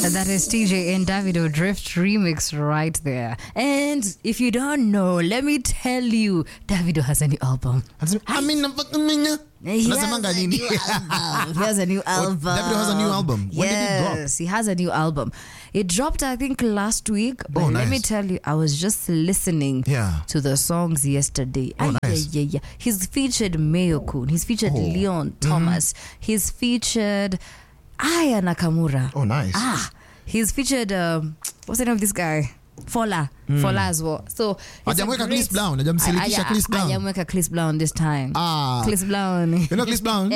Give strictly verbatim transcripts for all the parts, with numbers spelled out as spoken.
That is T J and Davido Drift remix right there. And if you don't know, let me tell you, Davido has a new album. I mean, He has a new album. He has a new album. Davido has a new album. When yes, did it drop? He has a new album. It dropped, I think, last week. But Oh, let nice. me tell you, I was just listening Yeah. to the songs yesterday. Oh, Ay, nice. yeah, yeah, yeah. He's featured Mayo Kun. He's featured Oh. Leon Thomas. He's featured Aya Nakamura. Oh, nice. Ah, he's featured, um, what's the name of this guy? Fola. Fola as well. So, it's a Hajamweka great- Chris Brown. Hajamsilikisha Aya- Chris Brown. hajamweka Chris Brown this time. Ah. Chris Brown. You know Chris Brown?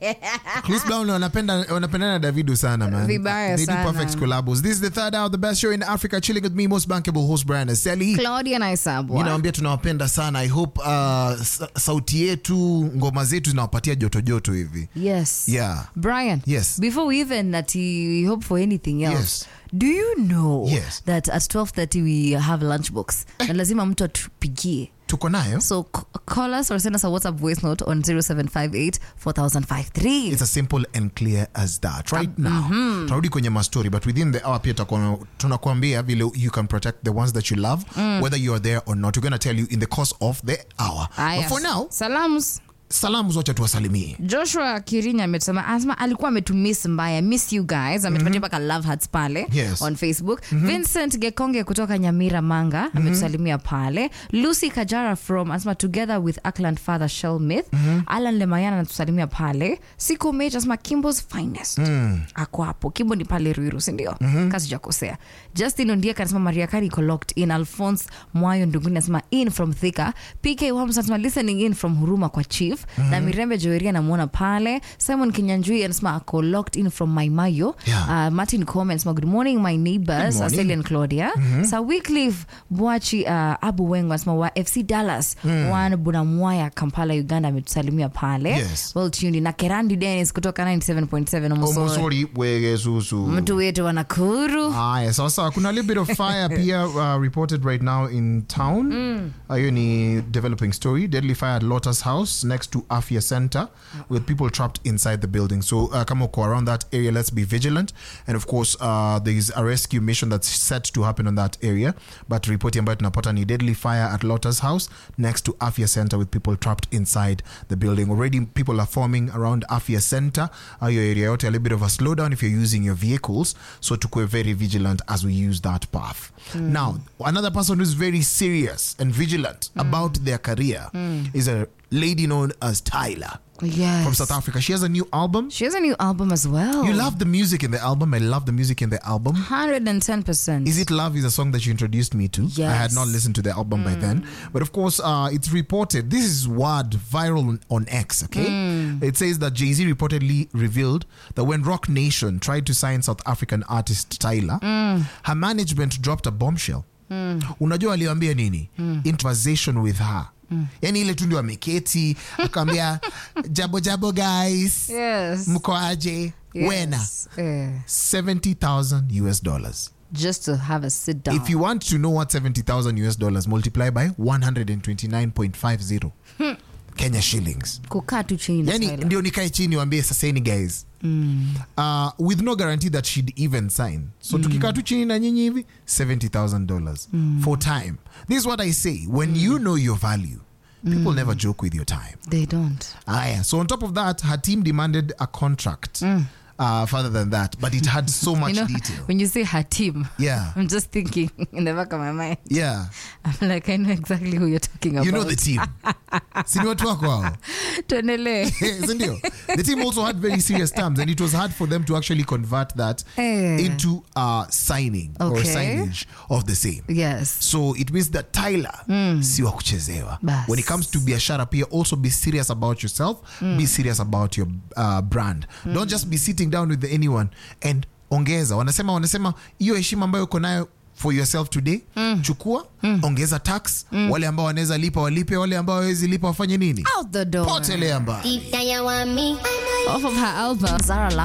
Chris Brown wanapenda wanapendana na Davido sana, man. Vibaya They do sana. perfect collabos. This is the third hour, the best show in Africa. Chilling with me, most bankable host Brian Aseli. Claudia Naisabwa. Mimi naambia tunawapenda sana. I hope uh, sa- sauti yetu, ngoma zetu zinawapatia joto joto hivi. Yes. Yeah. Brian. Yes. Before we even that we hope for anything else. Yes. Do you know Yes. that at twelve thirty we have lunchbox? Na lazima mtu atupigie. Tuko nayo. So c- call us or send us a WhatsApp voice note on zero seven five eight four thousand fifty-three. It's as simple and clear as that. Right now, tunarudi kwenye mastory, but within the hour pia tutakuwa- tunakuambia vile you can protect the ones that you love, whether you are there or not. We're going to tell you in the course of the hour. Aya. But for now, Salams. salamu zote tuwasalimie. Joshua Kirinya ametusema asma alikuwa ametumiss mbaya, miss you guys, ametupatia mpaka love hearts pale Yes. on Facebook. Vincent Gekonge kutoka Nyamira Manga ametusalimia pale. Lucy Kajara from asma together with Ackland Father Shelmith. Alan Lemayana anatusalimia pale. Siku Mate asma Kimbo's finest. Ako hapo. Kimbo ni pale Ruiru, si ndio? Kazi jakosea. Justin Ondieka anasema Maria Kari iko locked in. Alphonse Mwayo Ndunguni anasema in from Thika. P K Wams anasema listening in from Huruma kwa Chief. Mm-hmm. Na Mirembe Joeria namuona pale. Simon Kinyanjui anasema ako locked in from Maimayo. Yeah. Uh, Martin Coleman anasema good morning my neighbors. Good morning. Aseli and Claudia. Mm-hmm. Sa Wycliffe Bwachi uh, Abu Wengo anasema wa F C Dallas. Mm. Wan Bunamwaya Kampala Uganda ametusalimia pale. Yes. Well tuned. Na Kerandi Dennis kutoka ninety-seven point seven Omosori. Omosori wegezuzu. Mtu wetu wa Nakuru. Aya, sasa kuna a little bit of fire pia uh, reported right now in town. Hiyo mm. ni developing story. Deadly fire at Lotus House next to Afia Center with people trapped inside the building. So uh, come on, around that area, let's be vigilant. And of course, uh, there is a rescue mission that's set to happen on that area. But reporting about tunapata ni deadly fire at Lotus House next to Afia Center with people trapped inside the building. Already people are forming around Afia Center. Uh, your area yote, a little bit of a slowdown if you're using your vehicles. So to be very vigilant as we use that path. Mm. Now, another person who's very serious and vigilant mm. about their career mm. is a lady known as Tyler. Yes. From South Africa. She has a new album. She has a new album as well. You love the music in the album. I love the music in the album. one hundred ten percent. Is It Love is a song that you introduced me to. Yes. I had not listened to the album mm. by then. But of course, uh, it's reported. This is word viral on X, okay? Mm. It says that Jay-Z reportedly revealed that when Rock Nation tried to sign South African artist Tyler, mm. her management dropped a bombshell. Mm. Unajua aliambia nini? Mm. Conversation with her. Mm. Yani ile tu ndio ameketi akamwambia jabo jabo guys. Yes. Mko aje? Yes. Wena. Yeah. seventy thousand U S dollars. Just to have a sit down. If you want to know what seventy thousand U S dollars multiply by one hundred twenty-nine point five zero hmm. Kenya shillings. Kukaa tu chini na Yani Tyler. ndio nikae chini waambie saseni guys. Mm. Uh, with no guarantee that she'd even sign. So mm. tukikaa tu chini na nyinyi hivi seventy thousand dollars mm. for time. This is what I say. When mm. you know your value, people mm. never joke with your time. They don't. Ah, yeah. So on top of that, her team demanded a contract. Mm. Uh, further than that, but it had so much You know, detail. when you say her team, Yeah. I'm just thinking in the back of my mind. Yeah. I'm like, I know exactly who you're talking about. You know the team. Sini watu wako hao. Tuendelee. Sindio? The team also had very serious terms, and it was hard for them to actually convert that Eh. into uh, signing or Okay. signage of the same. Yes. So it means that Tyler mm. si wa kuchezewa. Bas. When it comes to biashara pia, also be serious about yourself, mm. be serious about your uh, brand. Mm. Don't just be sitting down with anyone and ongeza. Wanasema wanasema hiyo heshima ambayo uko nayo for yourself today, mm. chukua, mm. ongeza tax, mm. wale ambao wanaweza lipa walipe, wale ambao hawezi lipa wafanye nini? Out the door. Potelea mbali. Off of her album, Zara